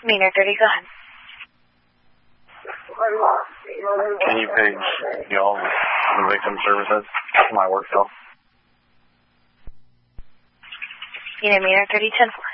Meaner 30, go ahead. Can you page y'all the victim services? My work cell. Meaner 30, 10-4.